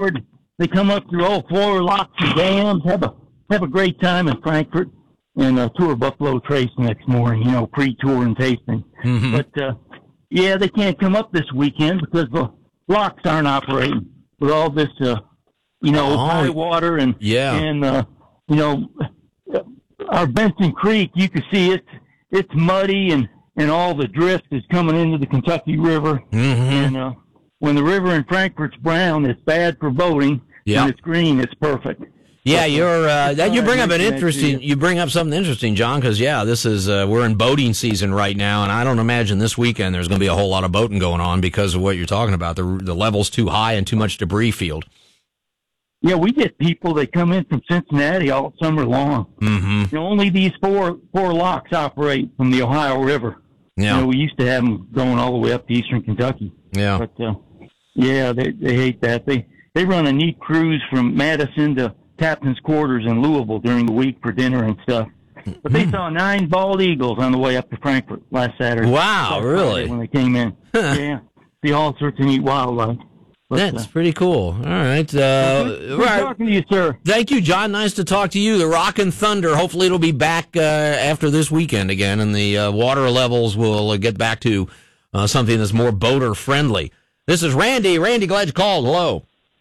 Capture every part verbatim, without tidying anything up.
Frankfort. They come up through all four locks and dams, have a have a great time in Frankfort, and uh, tour Buffalo Trace next morning, you know, pre-tour and tasting. Mm-hmm. But, uh, yeah, they can't come up this weekend because the locks aren't operating with all this, uh, you know, oh, high water and, yeah. and uh, you know, our Benson Creek, you can see it's, it's muddy and, and all the drift is coming into the Kentucky River. Mm-hmm. And uh, when the river in Frankfort's brown, it's bad for boating. Yeah. When it's green, it's perfect. Yeah, you're uh, that you bring up an mention that to interesting. you. You bring up something interesting, John, because yeah, this is uh, we're in boating season right now, and I don't imagine this weekend there's going to be a whole lot of boating going on because of what you're talking about. The the level's too high and too much debris field. Yeah, we get people that come in from Cincinnati all summer long. Mm-hmm. You know, only these four four locks operate from the Ohio River. Yeah, you know, we used to have them going all the way up to eastern Kentucky. Yeah, but uh, yeah, they they hate that. They they run a neat cruise from Madison to Captain's Quarters in Louisville during the week for dinner and stuff. But they saw nine bald eagles on the way up to Frankfort last Saturday. Wow, last really? Friday when they came in. Yeah, see all sorts of neat wildlife. But, That's uh, pretty cool. All right. Uh, good, good right. talking to you, sir. Thank you, John. Nice to talk to you. The Rockin' Thunder, hopefully it'll be back uh, after this weekend again, and the uh, water levels will uh, get back to uh, something that's more boater-friendly. This is Randy. Randy, glad you called. Hello.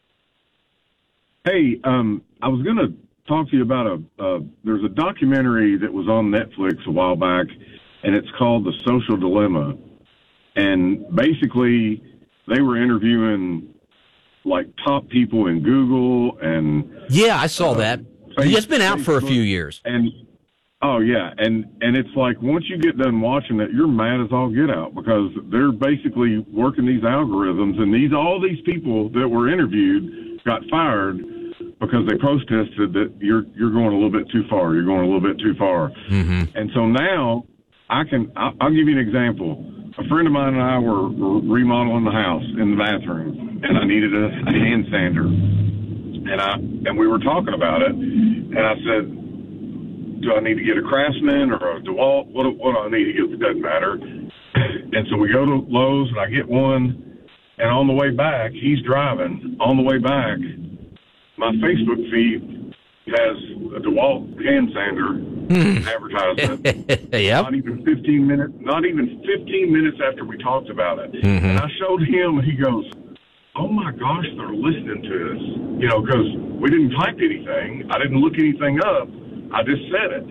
Hey, um, I was going to talk to you about a, uh, there's a documentary that was on Netflix a while back, and it's called The Social Dilemma. And basically, they were interviewing, like, top people in Google and... Yeah, I saw uh, that. Facebook, It's been out for a few years. And, oh, yeah, and, and it's like, once you get done watching it, you're mad as all get out, because they're basically working these algorithms, and these all these people that were interviewed got fired because they protested that you're you're going a little bit too far. You're going a little bit too far. Mm-hmm. And so now I can I'll, I'll give you an example. A friend of mine and I were, were remodeling the house in the bathroom, and I needed a, a hand sander. And I and we were talking about it, and I said, do I need to get a Craftsman or a DeWalt? What, what do I need to get? It doesn't matter. And so we go to Lowe's, and I get one, and on the way back, he's driving. On the way back, my Facebook feed has a DeWalt hand sander advertisement. Yep. Not even fifteen minutes. Not even fifteen minutes after we talked about it, mm-hmm. and I showed him, and he goes, "Oh my gosh, they're listening to us." You know, because we didn't type anything. I didn't look anything up. I just said it,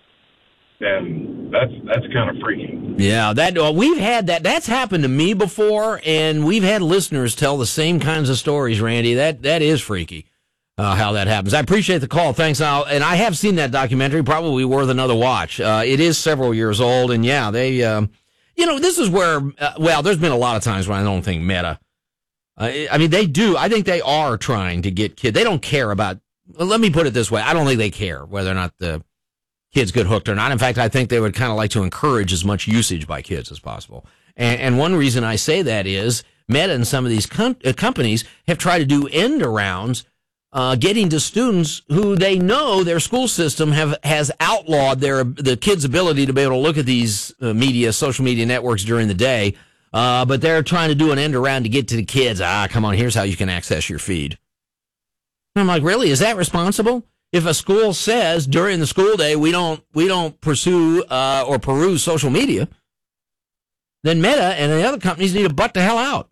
and that's that's kind of freaky. Yeah, that well, we've had that. That's happened to me before, and we've had listeners tell the same kinds of stories. Randy, that that is freaky. Uh, how that happens. I appreciate the call. Thanks, Al. And I have seen that documentary. Probably worth another watch. Uh, it is several years old, and yeah, they, um, you know, this is where. Uh, well, there's been a lot of times when I don't think Meta. Uh, I mean, they do. I think they are trying to get kids. They don't care about. Well, let me put it this way. I don't think they care whether or not the kids get hooked or not. In fact, I think they would kind of like to encourage as much usage by kids as possible. And, and one reason I say that is Meta and some of these com- uh, companies have tried to do end arounds. Uh, getting to students who they know their school system have has outlawed their the kids' ability to be able to look at these uh, media, social media networks during the day, uh, but they're trying to do an end around to get to the kids. Ah, come on, here's how you can access your feed. And I'm like, really? Is that responsible? If a school says during the school day we don't we don't pursue uh, or peruse social media, then Meta and the other companies need to butt the hell out.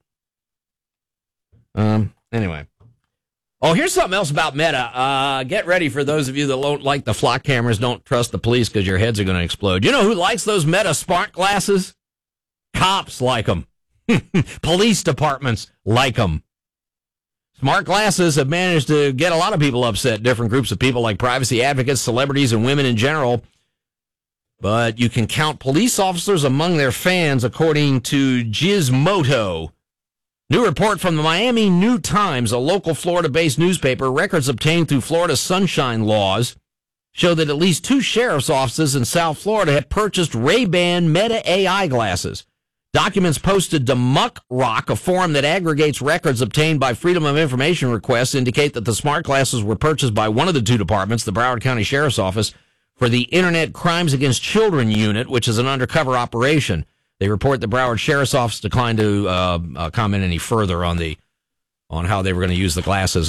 Um. Anyway. Oh, here's something else about Meta. Uh, get ready for those of you that don't like the flock cameras, don't trust the police because your heads are going to explode. You know who likes those Meta smart glasses? Cops like them. Police departments like them. Smart glasses have managed to get a lot of people upset, different groups of people like privacy advocates, celebrities, and women in general. But you can count police officers among their fans, according to Gizmodo. New report from the Miami New Times, a local Florida-based newspaper. Records obtained through Florida's sunshine laws show that at least two sheriff's offices in South Florida have purchased Ray-Ban Meta A I glasses. Documents posted to Muck Rock, a forum that aggregates records obtained by Freedom of Information requests, indicate that the smart glasses were purchased by one of the two departments, the Broward County Sheriff's Office, for the Internet Crimes Against Children Unit, which is an undercover operation. They report the Broward Sheriff's Office declined to uh, uh, comment any further on the on how they were going to use the glasses.